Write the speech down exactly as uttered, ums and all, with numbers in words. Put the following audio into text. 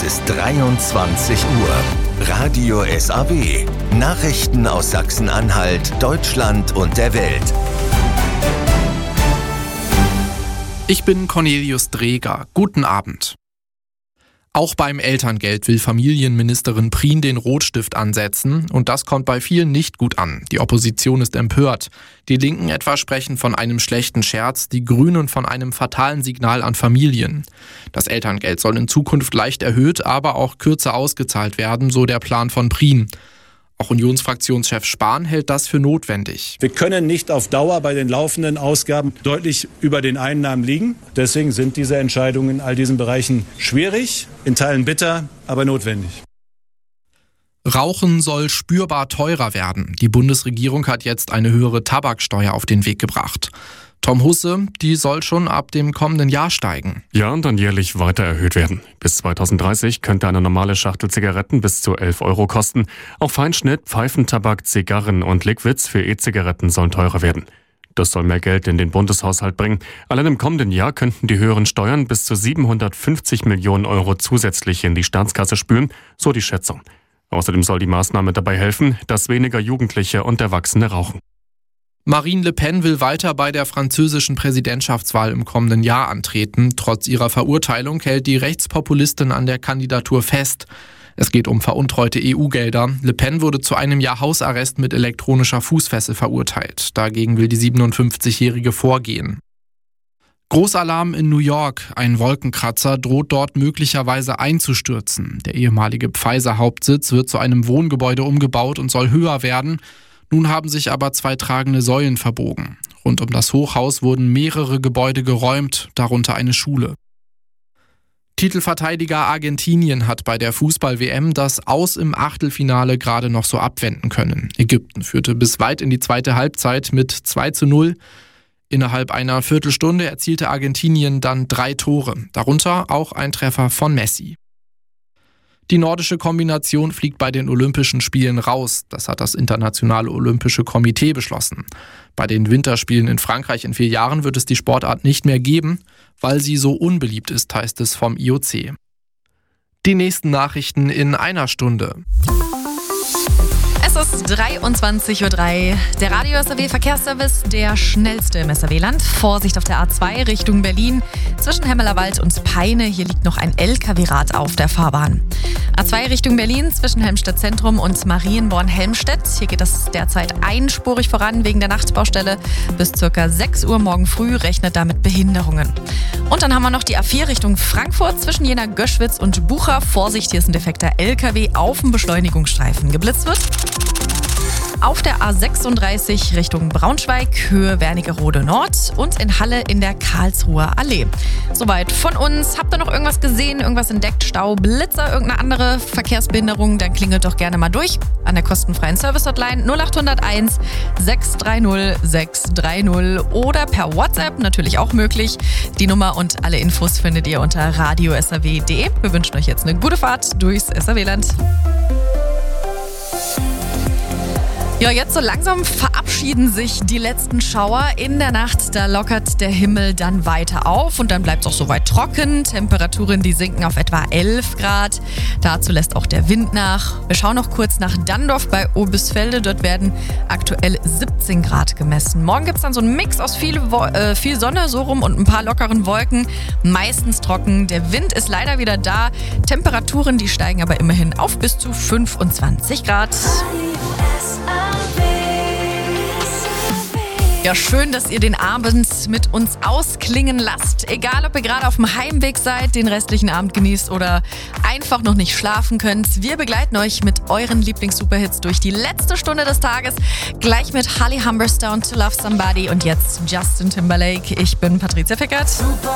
Es ist dreiundzwanzig Uhr. Radio S A W. Nachrichten aus Sachsen-Anhalt, Deutschland und der Welt. Ich bin Cornelius Dreger. Guten Abend. Auch beim Elterngeld will Familienministerin Prien den Rotstift ansetzen und das kommt bei vielen nicht gut an. Die Opposition ist empört. Die Linken etwa sprechen von einem schlechten Scherz, die Grünen von einem fatalen Signal an Familien. Das Elterngeld soll in Zukunft leicht erhöht, aber auch kürzer ausgezahlt werden, so der Plan von Prien. Auch Unionsfraktionschef Spahn hält das für notwendig. Wir können nicht auf Dauer bei den laufenden Ausgaben deutlich über den Einnahmen liegen. Deswegen sind diese Entscheidungen in all diesen Bereichen schwierig, in Teilen bitter, aber notwendig. Rauchen soll spürbar teurer werden. Die Bundesregierung hat jetzt eine höhere Tabaksteuer auf den Weg gebracht. Tom Husse, die soll schon ab dem kommenden Jahr steigen. Ja, und dann jährlich weiter erhöht werden. Bis zweitausenddreißig könnte eine normale Schachtel Zigaretten bis zu elf Euro kosten. Auch Feinschnitt, Pfeifentabak, Zigarren und Liquids für E-Zigaretten sollen teurer werden. Das soll mehr Geld in den Bundeshaushalt bringen. Allein im kommenden Jahr könnten die höheren Steuern bis zu siebenhundertfünfzig Millionen Euro zusätzlich in die Staatskasse spülen, so die Schätzung. Außerdem soll die Maßnahme dabei helfen, dass weniger Jugendliche und Erwachsene rauchen. Marine Le Pen will weiter bei der französischen Präsidentschaftswahl im kommenden Jahr antreten. Trotz ihrer Verurteilung hält die Rechtspopulistin an der Kandidatur fest. Es geht um veruntreute E U-Gelder. Le Pen wurde zu einem Jahr Hausarrest mit elektronischer Fußfessel verurteilt. Dagegen will die siebenundfünfzigjährige vorgehen. Großalarm in New York. Ein Wolkenkratzer droht dort möglicherweise einzustürzen. Der ehemalige Pfizer-Hauptsitz wird zu einem Wohngebäude umgebaut und soll höher werden. Nun haben sich aber zwei tragende Säulen verbogen. Rund um das Hochhaus wurden mehrere Gebäude geräumt, darunter eine Schule. Titelverteidiger Argentinien hat bei der Fußball-W M das Aus im Achtelfinale gerade noch so abwenden können. Ägypten führte bis weit in die zweite Halbzeit mit zwei zu null. Innerhalb einer Viertelstunde erzielte Argentinien dann drei Tore, darunter auch ein Treffer von Messi. Die nordische Kombination fliegt bei den Olympischen Spielen raus. Das hat das Internationale Olympische Komitee beschlossen. Bei den Winterspielen in Frankreich in vier Jahren wird es die Sportart nicht mehr geben, weil sie so unbeliebt ist, heißt es vom I O C. Die nächsten Nachrichten in einer Stunde. Es ist dreiundzwanzig Uhr drei. Der Radio S A W Verkehrsservice, der schnellste im S A W-Land. Vorsicht auf der A zwei Richtung Berlin. Zwischen Hemmelerwald und Peine, hier liegt noch ein L K W-Rad auf der Fahrbahn. A zwei Richtung Berlin zwischen Helmstedt Zentrum und Marienborn-Helmstedt. Hier geht es derzeit einspurig voran wegen der Nachtbaustelle. Bis ca. sechs Uhr morgen früh rechnet damit Behinderungen. Und dann haben wir noch die A vier Richtung Frankfurt zwischen Jena, Göschwitz und Bucha. Vorsicht, hier ist ein defekter L K W auf dem Beschleunigungsstreifen geblitzt wird. Auf der A sechsunddreißig Richtung Braunschweig, Höhe Wernigerode Nord und in Halle in der Karlsruher Allee. Soweit von uns. Habt ihr noch irgendwas gesehen, irgendwas entdeckt, Stau, Blitzer, irgendeine andere Verkehrsbehinderung? Dann klingelt doch gerne mal durch an der kostenfreien Service-Hotline null acht null eins sechs drei null sechs drei null oder per WhatsApp natürlich auch möglich. Die Nummer und alle Infos findet ihr unter radio s a w punkt d e. Wir wünschen euch jetzt eine gute Fahrt durchs S A W-Land. Ja, jetzt so langsam verabschieden sich die letzten Schauer. In der Nacht, da lockert der Himmel dann weiter auf und dann bleibt es auch soweit trocken. Temperaturen, die sinken auf etwa elf Grad. Dazu lässt auch der Wind nach. Wir schauen noch kurz nach Dandorf bei Oebisfelde. Dort werden aktuell siebzehn Grad gemessen. Morgen gibt es dann so einen Mix aus viel, Wo- äh, viel Sonne so rum und ein paar lockeren Wolken. Meistens trocken. Der Wind ist leider wieder da. Temperaturen, die steigen aber immerhin auf bis zu fünfundzwanzig Grad. Ja, schön, dass ihr den Abend mit uns ausklingen lasst. Egal, ob ihr gerade auf dem Heimweg seid, den restlichen Abend genießt oder einfach noch nicht schlafen könnt. Wir begleiten euch mit euren Lieblings-Superhits durch die letzte Stunde des Tages. Gleich mit Holly Humberstone, To Love Somebody und jetzt Justin Timberlake. Ich bin Patricia Fickert.